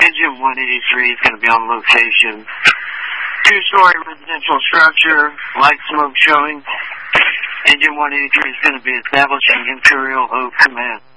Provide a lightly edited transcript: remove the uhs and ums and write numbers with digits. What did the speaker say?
Engine 183 is going to be on location. 2-story residential structure, light smoke showing. Engine 183 is going to be establishing Imperial Oak Command.